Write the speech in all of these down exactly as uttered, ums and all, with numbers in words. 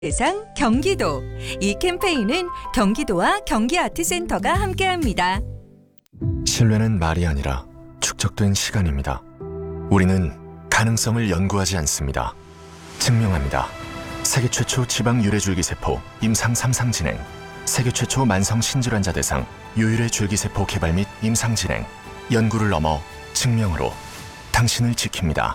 대상 경기도. 이 캠페인은 경기도와 경기아트센터가 함께합니다. 신뢰는 말이 아니라 축적된 시간입니다. 우리는 가능성을 연구하지 않습니다. 증명합니다. 세계 최초 지방 유래줄기세포 임상 삼 상 진행, 세계 최초 만성 신질환자 대상 유일의 줄기세포 개발 및 임상 진행, 연구를 넘어 증명으로 당신을 지킵니다.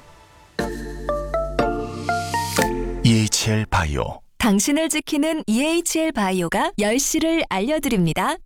이에이치엘 바이오. 당신을 지키는 이에이치엘 바이오가 열 시를 알려드립니다.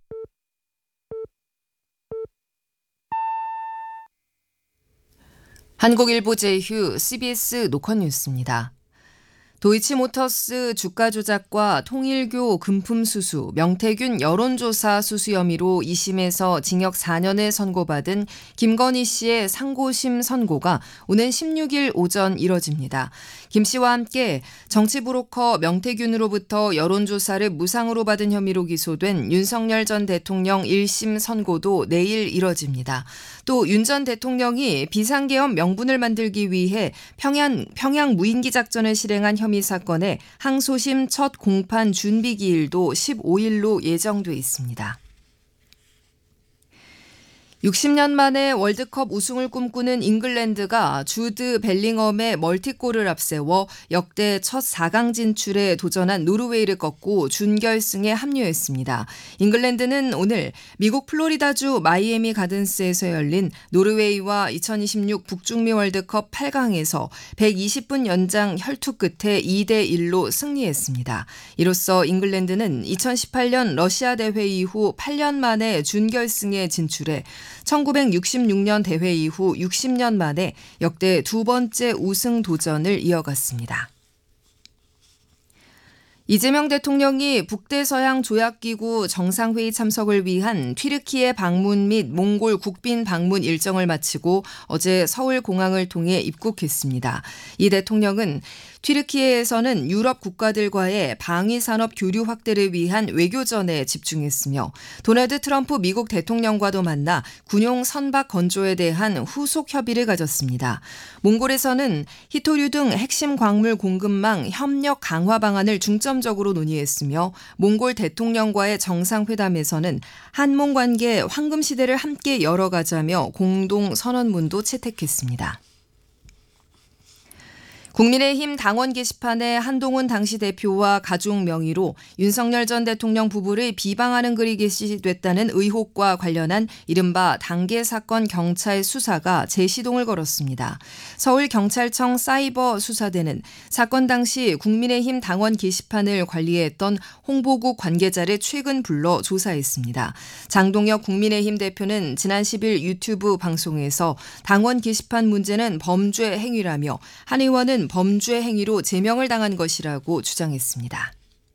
한국일보 제휴 씨비에스 노컷뉴스입니다. 도이치모터스 주가 조작과 통일교 금품 수수, 명태균 여론조사 수수 혐의로 이 심에서 징역 사 년을 선고받은 김건희 씨의 상고심 선고가 오는 십육 일 오전 이뤄집니다. 김 씨와 함께 정치브로커 명태균으로부터 여론조사를 무상으로 받은 혐의로 기소된 윤석열 전 대통령 일 심 선고도 내일 이뤄집니다. 또 윤 전 대통령이 비상계엄 명분을 만들기 위해 평양, 평양 무인기 작전을 실행한 혐의 혐의 사건의 항소심 첫 공판 준비 기일도 십오 일로 예정돼 있습니다. 육십 년 만에 월드컵 우승을 꿈꾸는 잉글랜드가 주드 벨링엄의 멀티골을 앞세워 역대 첫 사 강 진출에 도전한 노르웨이를 꺾고 준결승에 합류했습니다. 잉글랜드는 오늘 미국 플로리다주 마이애미 가든스에서 열린 노르웨이와 이천이십육 북중미 월드컵 팔 강에서 백이십 분 연장 혈투 끝에 이 대 일로 승리했습니다. 이로써 잉글랜드는 이천십팔 년 러시아 대회 이후 팔 년 만에 준결승에 진출해 천구백육십육 년 대회 이후 육십 년 만에 역대 두 번째 우승 도전을 이어갔습니다. 이재명 대통령이 북대서양 조약기구 정상회의 참석을 위한 튀르키예 방문 및 몽골 국빈 방문 일정을 마치고 어제 서울공항을 통해 입국했습니다. 이 대통령은 튀르키예에서는 유럽 국가들과의 방위산업 교류 확대를 위한 외교전에 집중했으며 도널드 트럼프 미국 대통령과도 만나 군용 선박 건조에 대한 후속 협의를 가졌습니다. 몽골에서는 히토류 등 핵심 광물 공급망 협력 강화 방안을 중점적으로 논의했으며 몽골 대통령과의 정상회담에서는 한몽 관계 황금 시대를 함께 열어가자며 공동 선언문도 채택했습니다. 국민의힘 당원 게시판에 한동훈 당시 대표와 가족 명의로 윤석열 전 대통령 부부를 비방하는 글이 게시됐다는 의혹과 관련한 이른바 당계 사건 경찰 수사가 재시동을 걸었습니다. 서울경찰청 사이버 수사대는 사건 당시 국민의힘 당원 게시판을 관리했던 홍보국 관계자를 최근 불러 조사했습니다. 장동혁 국민의힘 대표는 지난 십 일 유튜브 방송에서 당원 게시판 문제는 범죄 행위라며 한 의원은 범죄 행위로 제명을 당한 것이라고 주장했습니다.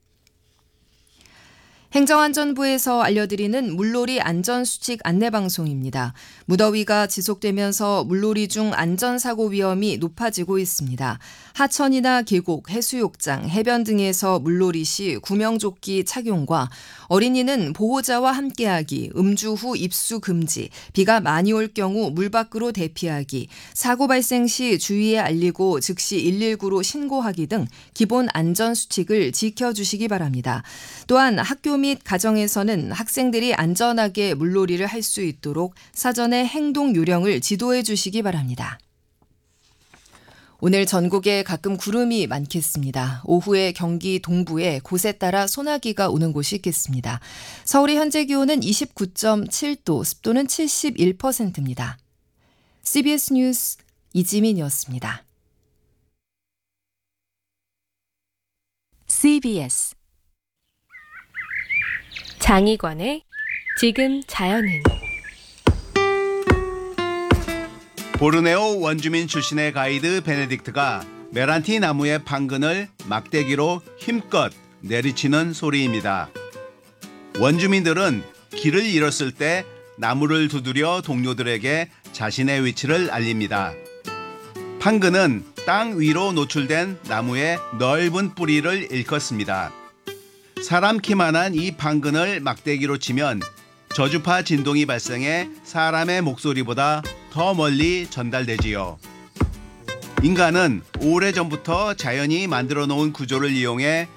행정안전부에서 알려드리는 물놀이 안전수칙 안내방송입니다. 무더위가 지속되면서 물놀이 중 안전사고 위험이 높아지고 있습니다. 하천이나 계곡, 해수욕장, 해변 등에서 물놀이 시 구명조끼 착용과 어린이는 보호자와 함께하기, 음주 후 입수 금지, 비가 많이 올 경우 물 밖으로 대피하기, 사고 발생 시 주위에 알리고 즉시 일일구로 신고하기 등 기본 안전수칙을 지켜주시기 바랍니다. 또한 학교 및 가정에서는 학생들이 안전하게 물놀이를 할 수 있도록 사전에 행동 요령을 지도해 주시기 바랍니다. 오늘 전국에 가끔 구름이 많겠습니다. 오후에 경기 동부에 곳에 따라 소나기가 오는 곳이 있겠습니다. 서울의 현재 기온은 이십구 점 칠 도, 습도는 칠십일 퍼센트입니다. 씨비에스 뉴스 이지민이었습니다. 씨비에스 장희관의 지금 자연은 보르네오 원주민 출신의 가이드 베네딕트가 메란티 나무의 판근을 막대기로 힘껏 내리치는 소리입니다. 원주민들은 길을 잃었을 때 나무를 두드려 동료들에게 자신의 위치를 알립니다. 판근은 땅 위로 노출된 나무의 넓은 뿌리를 일컫습니다. 사람 키만한 이 판근을 막대기로 치면 저주파 진동이 발생해 사람의 목소리보다 더 멀리 전달되지요. 인간은 오래전부터 자연이 만들어 놓은 구조를 이용해